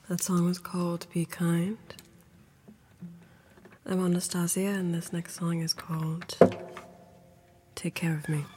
That song was called Be Kind. I'm Anastasia, and this next song is called Take Care of Me.